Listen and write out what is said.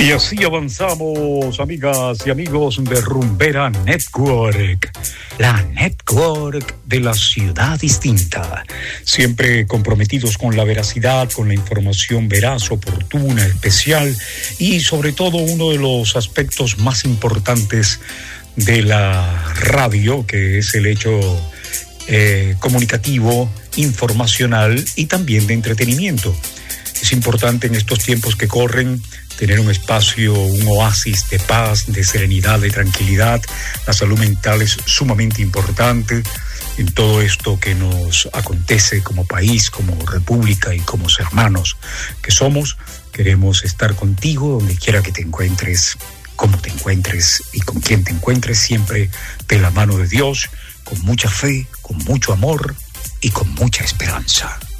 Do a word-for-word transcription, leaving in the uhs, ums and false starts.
Y así avanzamos, amigas y amigos de Rumbera Network, la network de la ciudad distinta. Siempre comprometidos con la veracidad, con la información veraz, oportuna, especial y sobre todo uno de los aspectos más importantes de la radio, que es el hecho eh, comunicativo, informacional y también de entretenimiento. Es importante en estos tiempos que corren tener un espacio, un oasis de paz, de serenidad, de tranquilidad. La salud mental es sumamente importante en todo esto que nos acontece como país, como república y como hermanos que somos. Queremos estar contigo donde quiera que te encuentres, como te encuentres y con quien te encuentres, siempre de la mano de Dios, con mucha fe, con mucho amor y con mucha esperanza.